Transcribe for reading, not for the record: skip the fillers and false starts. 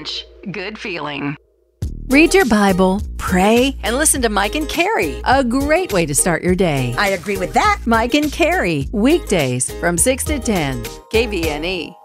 Edge. Good feeling. Read your Bible, pray, and listen to Mike and Carrie. A great way to start your day. I agree with that. Mike and Carrie, weekdays from 6 to 10, KVNE.